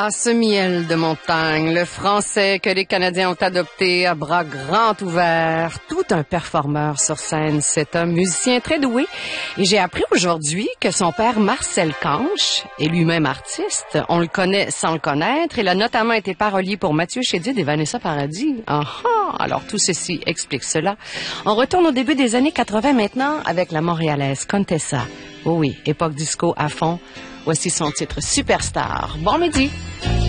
Ah, ce miel de montagne, le français que les Canadiens ont adopté à bras grands ouverts, tout un performeur sur scène. C'est un musicien très doué et j'ai appris aujourd'hui que son père Marcel Canche est lui-même artiste. On le connaît sans le connaître. Il a notamment été parolier pour Mathieu Chédid et Vanessa Paradis. Alors tout ceci explique cela. On retourne au début des années 80 maintenant avec la Montréalaise Contessa. Oh oui, époque disco à fond. Voici son titre Superstar. Bon midi!